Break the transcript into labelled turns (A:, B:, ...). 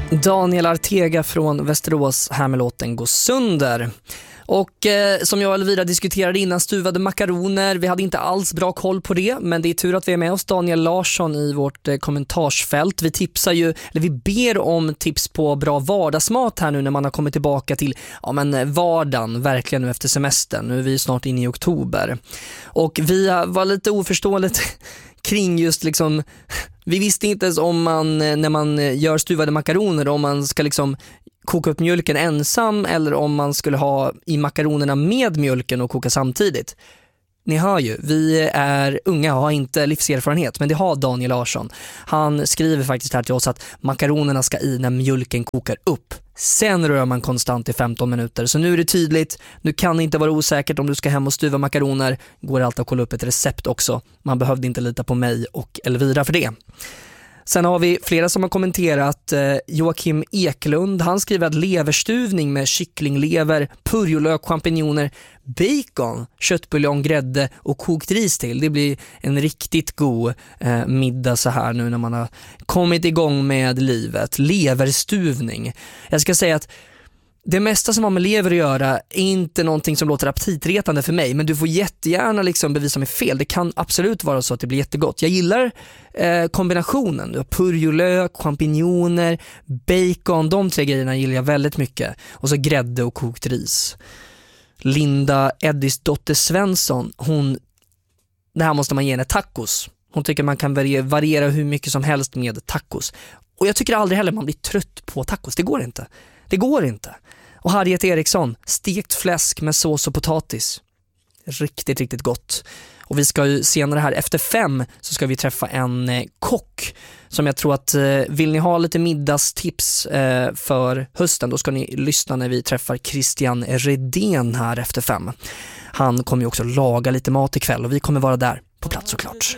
A: Daniel Artega från Västerås här med låten Gå sönder. Och som jag och Elvira diskuterade innan, stuvade makaroner. Vi hade inte alls bra koll på det, men det är tur att vi är med oss Daniel Larsson i vårt kommentarsfält. Vi tipsar ju, eller vi ber om tips på bra vardagsmat här nu när man har kommit tillbaka till vardagen, verkligen nu efter semestern. Nu är vi snart inne i oktober. Och vi var lite oförståeligt kring just liksom, vi visste inte ens om man, när man gör stuvade makaroner, om man ska liksom koka upp mjölken ensam eller om man skulle ha i makaronerna med mjölken och koka samtidigt. Ni hör ju, vi är unga och har inte livserfarenhet, men det har Daniel Larsson. Han skriver faktiskt här till oss att makaronerna ska i när mjölken kokar upp. Sen rör man konstant i 15 minuter. Så nu är det tydligt, nu kan det inte vara osäkert om du ska hem och stuva makaroner. Går alltid att kolla upp ett recept också. Man behövde inte lita på mig och Elvira för det. Sen har vi flera som har kommenterat. Joakim Eklund, han skriver att leverstuvning med kycklinglever, purjolök, champinjoner, bacon, köttbuljong, grädde och kokt ris till. Det blir en riktigt god middag så här nu när man har kommit igång med livet. Leverstuvning. Jag ska säga att det mesta som har med lever att göra är inte någonting som låter aptitretande för mig, men du får jättegärna liksom bevisa mig fel. Det kan absolut vara så att det blir jättegott. Jag gillar kombinationen. Du har purjolök, champinjoner, bacon, de tre grejerna gillar jag väldigt mycket. Och så grädde och kokt ris. Linda Eddis dotter Svensson, det här måste man ge henne tacos. Hon tycker man kan variera hur mycket som helst med tacos. Och jag tycker aldrig heller man blir trött på tacos. Det går inte. Det går inte. Och Harriet Eriksson, stekt fläsk med sås och potatis. Riktigt, riktigt gott. Och vi ska ju senare här, efter 5, så ska vi träffa en kock som jag tror att vill ni ha lite middagstips för hösten, då ska ni lyssna när vi träffar Christian Redén här efter 5. Han kommer ju också laga lite mat ikväll och vi kommer vara där på plats såklart.